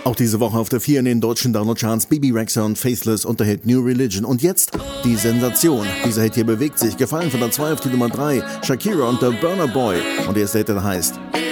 Auch diese Woche auf der 4 in den deutschen Download-Charts Bebe Rexha und Faithless und der Hit New Religion. Und jetzt die Sensation. Dieser Hit hier bewegt sich. Gefallen von der 2 auf die Nummer 3. Shakira und der Burna Boy. Und der erste Hit, der heißt